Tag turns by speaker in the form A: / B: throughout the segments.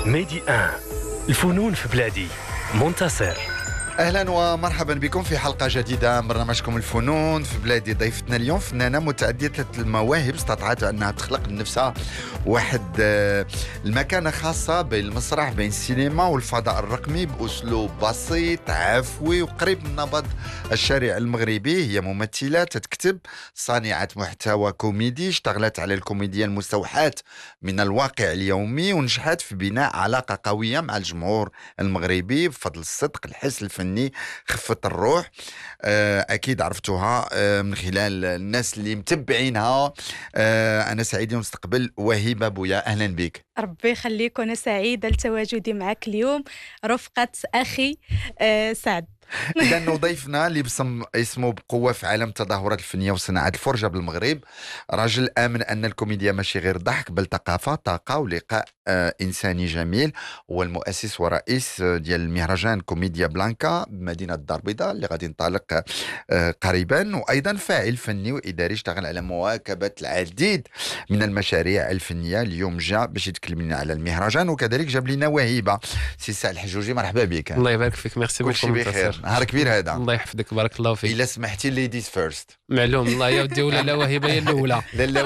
A: ميدي الفنون في بلادي. منتصر.
B: أهلا ومرحبا بكم في حلقة جديدة من برنامجكم الفنون في بلادي. ضيفتنا اليوم فنانة متعددة المواهب استطاعت أنها تخلق لنفسها واحد المكانة خاصة بين المسرح بين السينما والفضاء الرقمي بأسلوب بسيط عفوي وقريب من نبض الشارع المغربي. هي ممثلة، تكتب، صانعة محتوى كوميدي، اشتغلت على الكوميديا المستوحاة من الواقع اليومي ونجحت في بناء علاقة قوية مع الجمهور المغربي بفضل الصدق، الحس الفني، خفة الروح. أكيد عرفتوها من خلال الناس اللي متبعينها. أنا سعيد نستقبل وهيبة بويا. أهلا بك.
C: ربي يخليك، وانا سعيده لتواجدي معك اليوم رفقه اخي سعد.
B: إذا ضيفنا اللي بصم اسمه بقوة في عالم التظاهرات الفنية وصناعة الفرجة بالمغرب، راجل آمن أن الكوميديا ماشي غير ضحك بل ثقافة، طاقة ولقاء إنساني جميل. هو المؤسس ورئيس ديال المهرجان كوميديا بلانكا بمدينة الدار البيضاء اللي غادي ينطلق قريبا، وأيضا فاعل فني وإداري اشتغل على مواكبة العديد من المشاريع الفنية. اليوم جاء باش يتكلم لنا على المهرجان، وكذلك جاب لنا وهيبة. سي سعد الحجوجي، مرحبا بك.
D: الله يبارك فيك، ميرسي بوكو.
B: كلشي بخير، نهار كبير هذا.
D: الله يحفظك، بارك الله فيك.
B: إلا سمحتي ليديز فيرست.
D: معلوم الله يا ودي، ولا لا وهبه هي الاولى.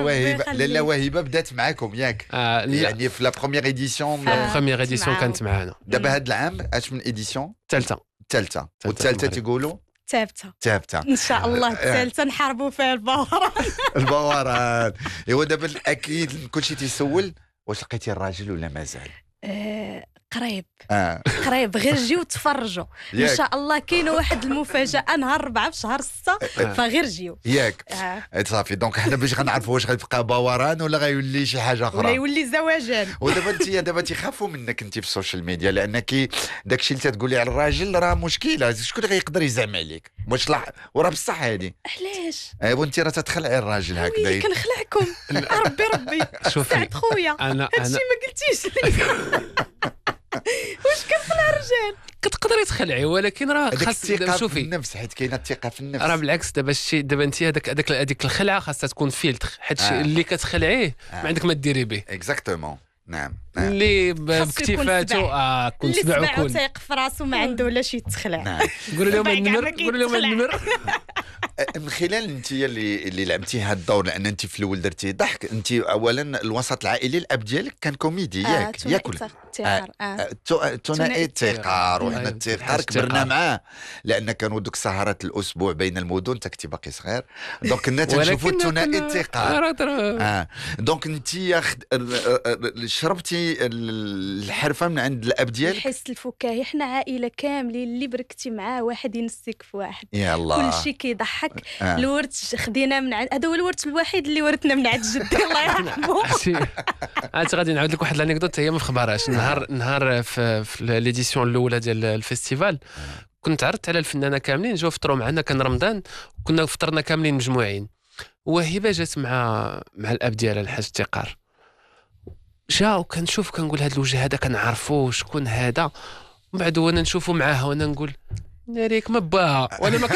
B: لا وهبه بدات معاكم ياك؟ يعني في لا بروميير ايديسيون.
D: لا بروميير ايديسيون كانت معانا.
B: دابا هذا العام اش من ايديسيون؟ الثالثه والثالثه تيقولوا ثابته
C: ان شاء الله. الثالثه نحاربوا فيها
B: البوارات. ايوا دابا اكيد كلشي تيسول واش لقيتي الراجل ولا مازال؟
C: قريب قريب، غير جيو تفرجوا ان شاء الله. كاينه واحد المفاجاه نهار 4 في شهر 6، فغير جيو
B: ياك. صافي، دونك حنا باش غنعرفوا واش غيبقى بواران ولا غيولي شي حاجه اخرى
C: ولا يولي زواجان.
B: ودابا تيخافوا منك انت في السوشيال ميديا، لانك داكشي اللي تتقولي على الراجل راه مشكله. شكون غيقدر يزعم عليك؟ واش وراه بصح هذه
C: علاش؟
B: وانت راه تتخلعي الراجل هكذا.
C: كنخلعكم. ربي
D: شوفي
C: خويا، هادشي ما قلتيش لي. واش كنخلع الرجال؟
D: كتقدري تخلعي، ولكن راه خاص
B: شوفي النفس، حيت كاينه الثقه في النفس.
D: راه بالعكس، دابا انت هذيك الخلعه خاصها تكون فيلتر، حيت اللي كتخلعيه ما عندك ما ديري به.
B: اكزاكتومون. نعم.
D: اللي بكتيفاته كنت سبع وكل
C: تيق في راسو ما عنده ولا شي تخلع.
D: قولوا لهم النمر.
B: من خلال انت اللي لعبتي هذا الدور، لان انت في الاول درتي ضحك. انت اولا الوسط العائلي، الاب ديالك كان كوميدي ياك؟ ياكل ثنائي التقار، وحنا التقار كبرنا معاه لان كانوا دوك سهرات الاسبوع بين المدن. انت كنتي باقي صغير، دونك كنا تنشوفوا ثنائي التقار. دونك انت شربتي الحرفه من عند الاب ديالك.
C: الحس الفكاهي، حنا عائله كاملين اللي بركتي معاه واحد ينسك في واحد.
B: يا الله،
C: كلشي كيضحك. الورث خدينا من عند، هذا هو الورث الوحيد اللي ورثنا من عند جدي الله يرحمه.
D: عاد غادي نعاود لك واحد الانكدوت هي ما خبرهاش. نهار في ليديسيون الاولى ديال الفيستيفال كنت عرضت على الفنانه كاملين جاو فطروا معنا، كان رمضان كنا فطرنا كاملين مجموعين. وهبه جات مع الاب ديالها الحاج تيقار، جا وكنشوف كنقول هذا الوجه هذا كنعرفوه شكون هذا. ومن بعد وانا نشوفه معاها وانا نقول ناريك ما باها، وانا ما